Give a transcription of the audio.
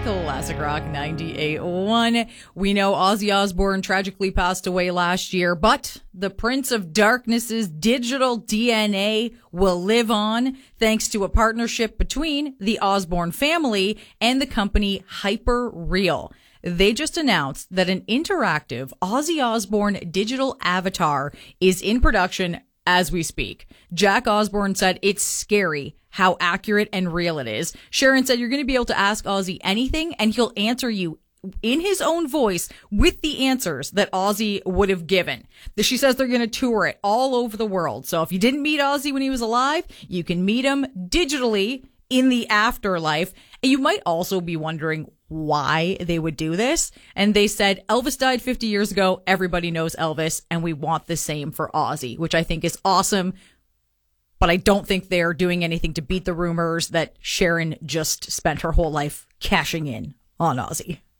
Classic Rock 98.1. We know Ozzy Osbourne tragically passed away last year, but the Prince of Darkness's digital DNA will live on thanks to a partnership between the Osbourne family and the company Hyperreal. They just announced that an interactive Ozzy Osbourne digital avatar is in production as we speak. Jack Osbourne said it's scary how accurate and real it is. Sharon said you're going to be able to ask Ozzy anything and he'll answer you in his own voice with the answers that Ozzy would have given. She says they're going to tour it all over the world. So if you didn't meet Ozzy when he was alive, you can meet him digitally in the afterlife. And you might also be wondering why they would do this. And they said Elvis died 50 years ago. Everybody knows Elvis, and we want the same for Ozzy, which I think is awesome. But I don't think they're doing anything to beat the rumors that Sharon just spent her whole life cashing in on Ozzy.